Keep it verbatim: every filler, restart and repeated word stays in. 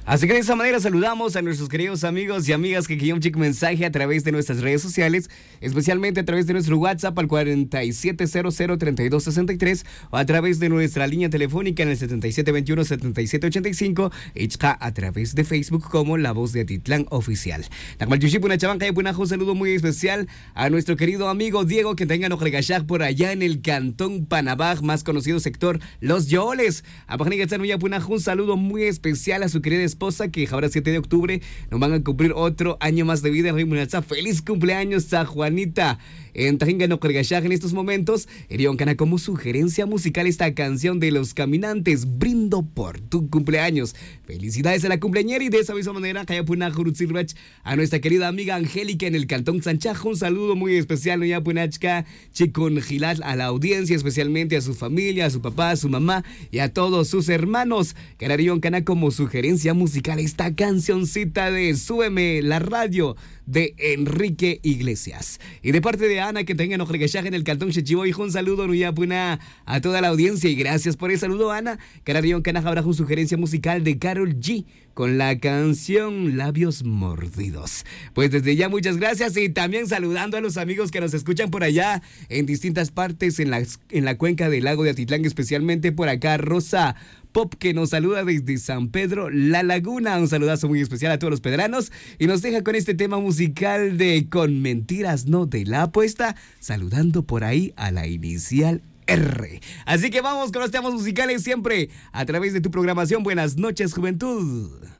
Así que de esa manera saludamos a nuestros queridos amigos y amigas que querían un mensaje a través de nuestras redes sociales, especialmente a través de nuestro WhatsApp al cuatro siete cero cero, tres dos seis tres o a través de nuestra línea telefónica en el setenta y siete veintiuno, setenta y siete ochenta y cinco, H a través de Facebook como La Voz de Atitlán Oficial. Un saludo muy especial a nuestro querido amigo Diego, que tenga Nojregashak por allá en el Cantón Panabaj, más conocido sector Los Yoles. Un saludo muy especial a su querida esposa, que ahora siete de octubre nos van a cumplir otro año más de vida. Feliz cumpleaños a Juanita en Tajinga Nojregashak en estos momentos. Erion Cana como sugerencia musical esta canción de Los Caminantes, Brindo por tu cumpleaños. Felicidades a la cumpleañera, y de esa misma manera a nuestra querida amiga Angélica en el Cantón Sanchajo. Un saludo muy especial Chicon Gilal, a la audiencia, especialmente a su familia, a su papá, a su mamá y a todos sus hermanos. Canarión Cana como sugerencia musical esta cancioncita de Súbeme la Radio de Enrique Iglesias. Y de parte de Ana, que tenga Nojregashak en el Cantón Chechiboy, un saludo a toda la audiencia y gracias por el saludo, Ana. Canarión Cana habrá una sugerencia musical de Karol G con la canción Labios Mordidos. Pues desde ya muchas gracias, y también saludando a los amigos que nos escuchan por allá en distintas partes en la, en la cuenca del lago de Atitlán, especialmente por acá Rosa Pop, que nos saluda desde San Pedro La Laguna. Un saludazo muy especial a todos los pedranos, y nos deja con este tema musical de Con Mentiras No de la Apuesta, saludando por ahí a la inicial R. Así que vamos con los temas musicales siempre a través de tu programación. Buenas noches, juventud.